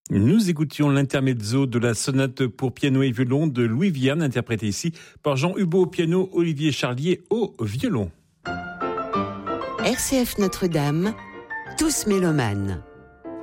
Nous écoutions l'intermezzo de la sonate pour piano et violon de Louis Vierne, interprété ici par Jean Hubaut au piano, Olivier Charlier au violon. RCF Notre-Dame, tous mélomanes.